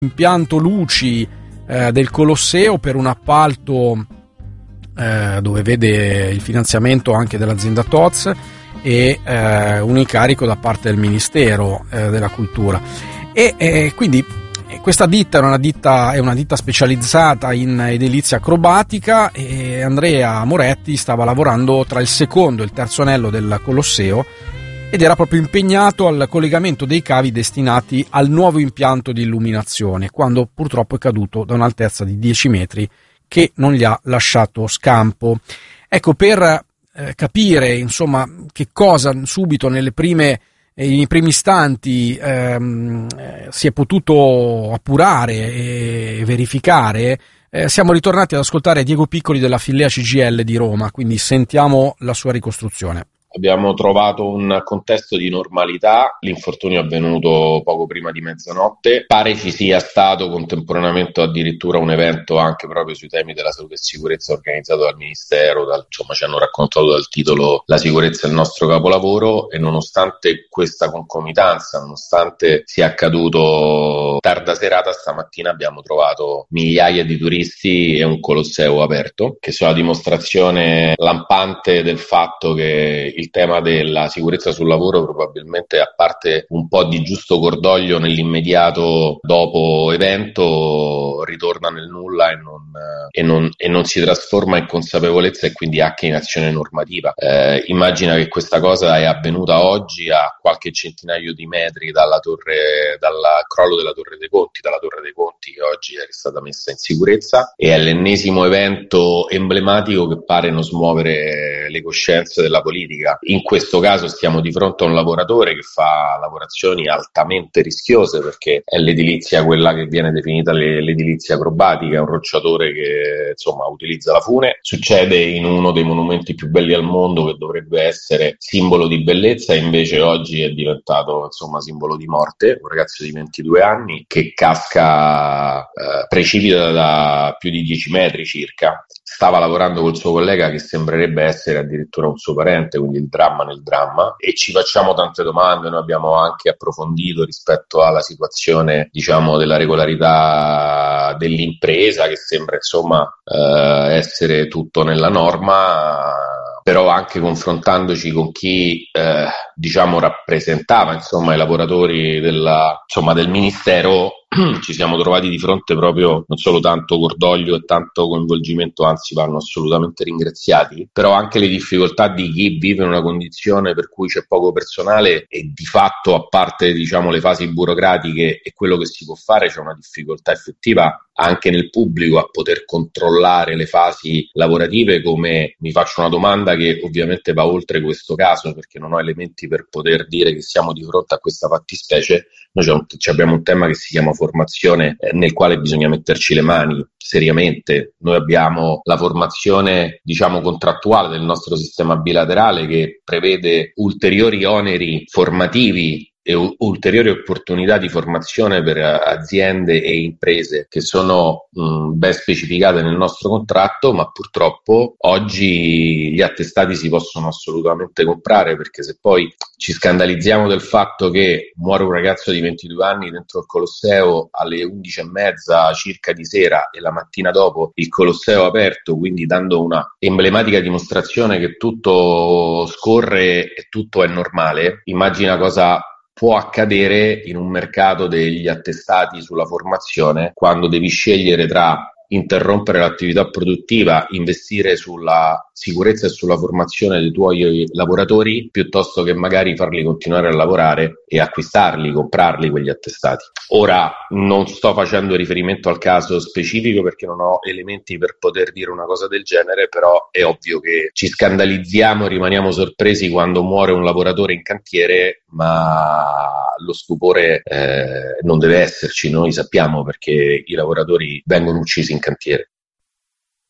impianto luci del Colosseo per un appalto dove vede il finanziamento anche dell'azienda TOZ e un incarico da parte del Ministero della Cultura, e quindi questa ditta è una ditta specializzata in edilizia acrobatica, e Andrea Moretti stava lavorando tra il secondo e il terzo anello del Colosseo ed era proprio impegnato al collegamento dei cavi destinati al nuovo impianto di illuminazione, quando purtroppo è caduto da un'altezza di 10 metri che non gli ha lasciato scampo. Ecco, per capire insomma che cosa subito nei primi istanti si è potuto appurare e verificare, siamo ritornati ad ascoltare Diego Piccoli della Fillea CGIL di Roma, quindi sentiamo la sua ricostruzione. Abbiamo trovato un contesto di normalità, l'infortunio è avvenuto poco prima di mezzanotte, pare ci sia stato contemporaneamente addirittura un evento anche proprio sui temi della salute e sicurezza organizzato dal Ministero, insomma ci hanno raccontato dal titolo La sicurezza è il nostro capolavoro, e nonostante questa concomitanza, nonostante sia accaduto tarda serata, stamattina abbiamo trovato migliaia di turisti e un Colosseo aperto, che sono la dimostrazione lampante del fatto che il tema della sicurezza sul lavoro probabilmente, a parte un po' di giusto cordoglio nell'immediato dopo evento, ritorna nel nulla e non si trasforma in consapevolezza e quindi anche in azione normativa. Immagina che questa cosa è avvenuta oggi a qualche centinaio di metri dal crollo della Torre dei Conti, che oggi è stata messa in sicurezza, e è l'ennesimo evento emblematico che pare non smuovere le coscienze della politica. In questo caso stiamo di fronte a un lavoratore che fa lavorazioni altamente rischiose, perché è l'edilizia quella che viene definita l'edilizia acrobatica, è un rocciatore che insomma utilizza la fune. Succede in uno dei monumenti più belli al mondo, che dovrebbe essere simbolo di bellezza, e invece oggi è diventato insomma simbolo di morte. Un ragazzo di 22 anni che casca, precipita da più di 10 metri circa. Stava lavorando col suo collega che sembrerebbe essere addirittura un suo parente, quindi il dramma nel dramma, e ci facciamo tante domande. Noi abbiamo anche approfondito rispetto alla situazione, diciamo, della regolarità dell'impresa, che sembra insomma essere tutto nella norma, però anche confrontandoci con chi diciamo rappresentava insomma i lavoratori del Ministero, ci siamo trovati di fronte proprio non solo tanto cordoglio e tanto coinvolgimento, anzi vanno assolutamente ringraziati, però anche le difficoltà di chi vive in una condizione per cui c'è poco personale e di fatto, a parte diciamo le fasi burocratiche e quello che si può fare, c'è una difficoltà effettiva anche nel pubblico a poter controllare le fasi lavorative. Come mi faccio una domanda che ovviamente va oltre questo caso, perché non ho elementi per poter dire che siamo di fronte a questa fattispecie. Noi abbiamo un tema che si chiama formazione, nel quale bisogna metterci le mani seriamente. Noi abbiamo la formazione diciamo contrattuale del nostro sistema bilaterale, che prevede ulteriori oneri formativi e ulteriori opportunità di formazione per aziende e imprese che sono ben specificate nel nostro contratto, ma purtroppo oggi gli attestati si possono assolutamente comprare, perché se poi ci scandalizziamo del fatto che muore un ragazzo di 22 anni dentro il Colosseo alle 11:30 circa di sera e la mattina dopo il Colosseo aperto, quindi dando una emblematica dimostrazione che tutto scorre e tutto è normale, immagina cosa può accadere in un mercato degli attestati sulla formazione, quando devi scegliere tra interrompere l'attività produttiva, investire sulla sicurezza e sulla formazione dei tuoi lavoratori, piuttosto che magari farli continuare a lavorare e acquistarli, comprarli quegli attestati. Ora non sto facendo riferimento al caso specifico perché non ho elementi per poter dire una cosa del genere, però è ovvio che ci scandalizziamo e rimaniamo sorpresi quando muore un lavoratore in cantiere, ma lo stupore non deve esserci. Noi sappiamo perché i lavoratori vengono uccisi in cantiere.